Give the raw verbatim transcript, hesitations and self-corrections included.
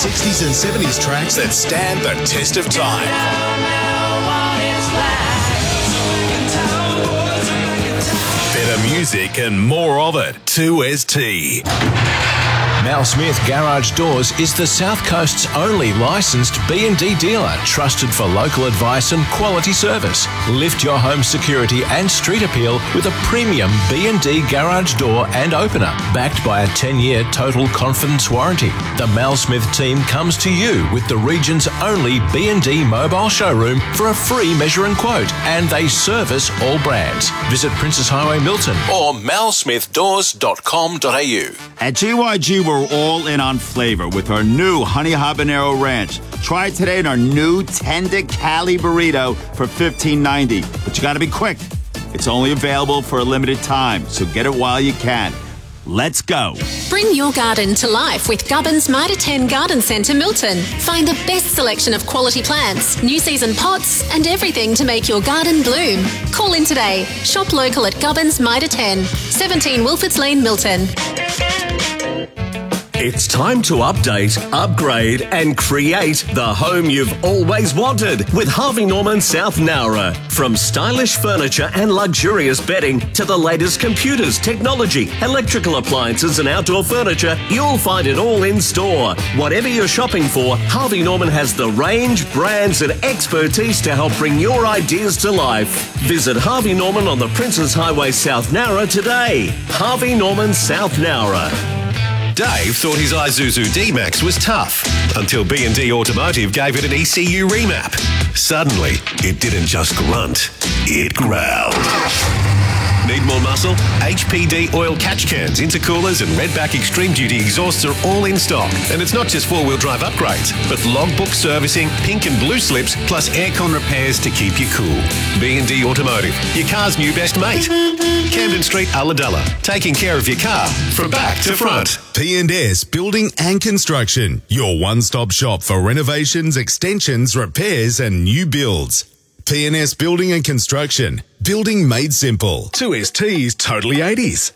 sixties and seventies tracks that stand the test of time. Better music and more of it. two S T. Mal Smith Garage Doors is the South Coast's only licensed B and D dealer, trusted for local advice and quality service. Lift your home security and street appeal with a premium B and D garage door and opener, backed by a ten-year total confidence warranty. The Mal Smith team comes to you with the region's only B and D mobile showroom for a free measure and quote, and they service all brands. Visit Princess Highway Milton or mal smith doors dot com dot a u. At G Y G, we're all in on flavor with our new Honey Habanero Ranch. Try it today in our new Tender Cali Burrito for fifteen ninety. But you gotta be quick. It's only available for a limited time, so get it while you can. Let's go. Bring your garden to life with Gubbins Mitre ten Garden Centre Milton. Find the best selection of quality plants, new season pots, and everything to make your garden bloom. Call in today. Shop local at Gubbins Mitre ten, seventeen Wilfords Lane, Milton. It's time to update, upgrade and create the home you've always wanted with Harvey Norman South Nowra. From stylish furniture and luxurious bedding to the latest computers, technology, electrical appliances and outdoor furniture, you'll find it all in store. Whatever you're shopping for, Harvey Norman has the range, brands and expertise to help bring your ideas to life. Visit Harvey Norman on the Princess Highway South Nowra today. Harvey Norman South Nowra. Dave thought his Isuzu D-Max was tough until B and D Automotive gave it an E C U remap. Suddenly, it didn't just grunt, it growled. Need more muscle? H P D oil catch cans, intercoolers and Redback Extreme Duty exhausts are all in stock. And it's not just four-wheel drive upgrades, but logbook servicing, pink and blue slips, plus aircon repairs to keep you cool. B and D Automotive, your car's new best mate. Camden Street, Ulladulla, taking care of your car from back to front. P and S Building and Construction, your one-stop shop for renovations, extensions, repairs and new builds. P and S Building and Construction, building made simple. two S T's Totally eighties.